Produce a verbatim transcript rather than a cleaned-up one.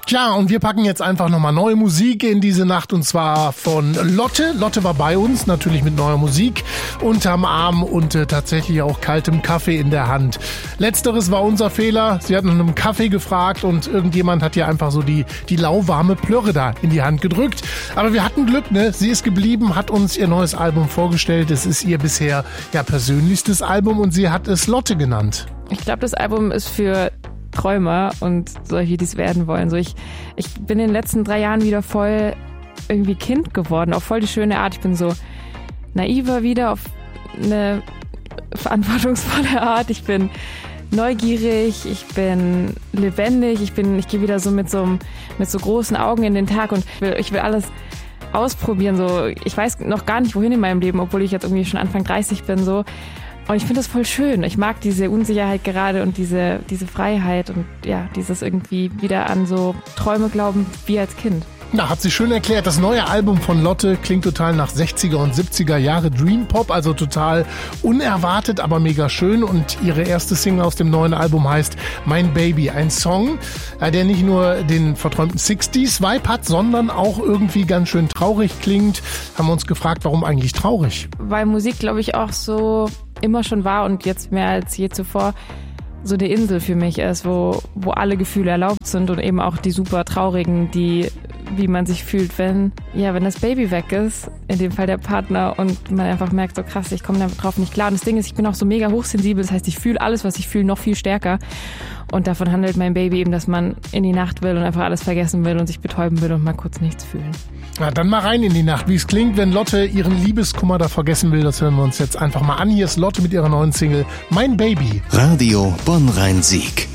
Tja, und wir packen jetzt einfach nochmal neue Musik in diese Nacht und zwar von Lotte. Lotte war bei uns, natürlich mit neuer Musik, unterm Arm und äh, tatsächlich auch kaltem Kaffee in der Hand. Letzteres war unser Fehler. Sie hat nach einem Kaffee gefragt und irgendjemand hat ihr einfach so die, die lauwarme Plörre da in die Hand gedrückt. Aber wir hatten Glück, ne? Sie ist geblieben, hat uns ihr neues Album vorgestellt. Es ist ihr bisher ja persönlichstes Album und sie hat es Lotte genannt. Ich glaube, das Album ist für Träumer und solche, die es werden wollen. So ich, ich bin in den letzten drei Jahren wieder voll irgendwie Kind geworden, auf voll die schöne Art. Ich bin so naiver wieder auf eine verantwortungsvolle Art. Ich bin neugierig, ich bin lebendig, ich bin, ich gehe wieder so mit so mit so großen Augen in den Tag und ich will, ich will alles ausprobieren. So, ich weiß noch gar nicht, wohin in meinem Leben, obwohl ich jetzt irgendwie schon Anfang dreißig bin. So. Und ich finde das voll schön. Ich mag diese Unsicherheit gerade und diese, diese Freiheit und ja, dieses irgendwie wieder an so Träume glauben wie als Kind. Na, hat sie schön erklärt. Das neue Album von Lotte klingt total nach sechziger und siebziger Jahre Dream Pop, also total unerwartet, aber mega schön. Und ihre erste Single aus dem neuen Album heißt Mein Baby. Ein Song, der nicht nur den verträumten sechziger-Vibe hat, sondern auch irgendwie ganz schön traurig klingt. Haben wir uns gefragt, warum eigentlich traurig? Weil Musik, glaube ich, auch so immer schon war und jetzt mehr als je zuvor so eine Insel für mich ist, wo, wo alle Gefühle erlaubt sind und eben auch die super traurigen, die, wie man sich fühlt, wenn, ja, wenn das Baby weg ist, in dem Fall der Partner und man einfach merkt, so krass, ich komme darauf nicht klar. Und das Ding ist, ich bin auch so mega hochsensibel, das heißt, ich fühle alles, was ich fühle, noch viel stärker. Und davon handelt mein Baby eben, dass man in die Nacht will und einfach alles vergessen will und sich betäuben will und mal kurz nichts fühlen. Na, dann mal rein in die Nacht, wie es klingt, wenn Lotte ihren Liebeskummer da vergessen will. Das hören wir uns jetzt einfach mal an. Hier ist Lotte mit ihrer neuen Single Mein Baby. Radio Bonn-Rhein-Sieg.